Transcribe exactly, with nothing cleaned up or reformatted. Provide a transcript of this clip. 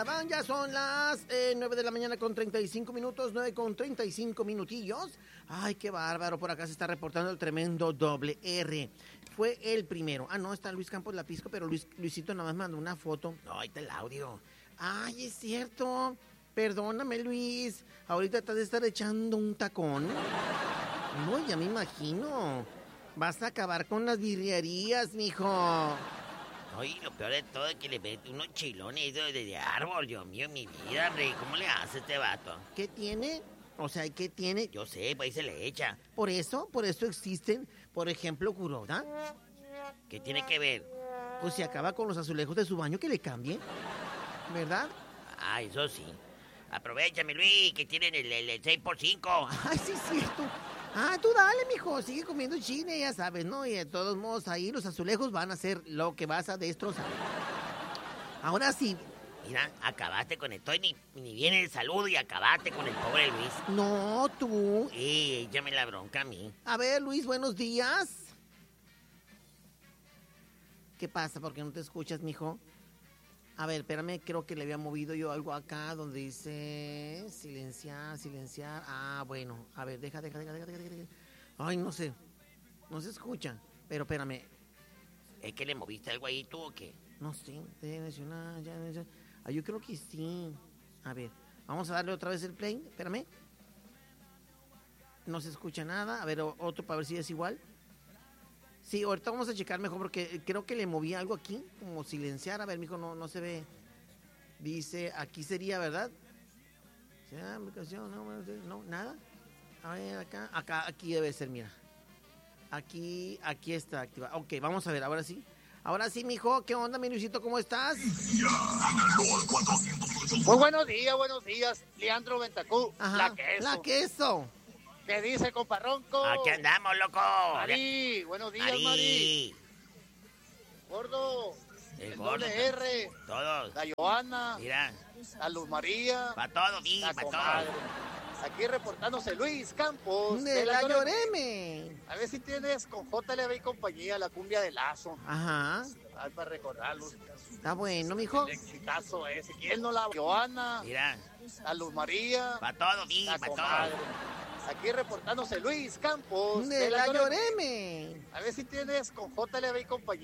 van, ya son las eh, nueve de la mañana con treinta y cinco minutos, nueve con treinta y cinco minutillos. Ay, qué bárbaro, por acá se está reportando el tremendo doble R. Fue el primero. Ah, no, está Luis Campos Lapisco, pero Luis, Luisito nada más mandó una foto. No, ahí está el audio. Ay, es cierto. Perdóname, Luis. Ahorita te has de estar echando un tacón. No, ya me imagino. Vas a acabar con las birrerías, mijo. Oye, lo peor de todo es que le mete unos chilones de, de, de árbol, Dios mío, mi vida, hombre. ¿Cómo le hace este vato? ¿Qué tiene? O sea, ¿qué tiene? Yo sé, pues ahí se le echa. Por eso, por eso existen, por ejemplo, Kuroda. ¿Qué tiene que ver? Pues si acaba con los azulejos de su baño, que le cambie, ¿verdad? Ah, eso sí. Aprovechame, Luis, que tienen el, el, el seis por cinco. Ay, sí, es cierto. Ah, tú dale, mijo, sigue comiendo chile, ya sabes, ¿no? Y de todos modos, ahí los azulejos van a ser lo que vas a destrozar. Ahora sí. Mira, acabaste con esto, ni, ni viene el saludo y acabaste con el pobre Luis. No, tú. Eh, échame la bronca a mí. A ver, Luis, buenos días. ¿Qué pasa? ¿Por qué no te escuchas, mijo? A ver, espérame, creo que le había movido yo algo acá donde dice silenciar, silenciar. Ah, bueno, a ver, deja, deja, deja, deja, deja, deja. Ay, no sé, no se escucha, pero espérame. ¿Es que le moviste algo ahí tú o qué? No sé, mencionar, ya, ya. Ah, yo creo que sí. A ver, vamos a darle otra vez el play, espérame. No se escucha nada, a ver, otro para ver si es igual. Sí, ahorita vamos a checar mejor porque creo que le moví algo aquí, como silenciar. A ver, mijo, no, no se ve. Dice, aquí sería, ¿verdad? No, no, nada. A ver, acá, acá, aquí debe ser, mira. Aquí, aquí está activa. Ok, vamos a ver, ahora sí. Ahora sí, mijo, ¿qué onda, mi Luisito? ¿Cómo estás? Muy buenos días, buenos días, Leandro Ventacú, Ajá, la queso. La queso. ¿Qué dice, comparronco? Aquí andamos, loco. Mari, buenos días, Mari. Mari. Gordo, El, el gordo. doble R, Todos. la Joana, Mira. la Luz María, Para todos, sí, la para comadre. todos. Aquí reportándose Luis Campos. De la Lloreme. A ver si tienes con J L B y compañía la cumbia de Lazo. Ajá. Ay, para recordarlos. Está bueno, mijo. El exitazo ese. ¿Quién no la Joana? Mira. La Luz María. Para todos, sí, la para comadre. todos. Aquí reportándose Luis Campos. De la Lloreme. A ver si tienes con J L B y compañía.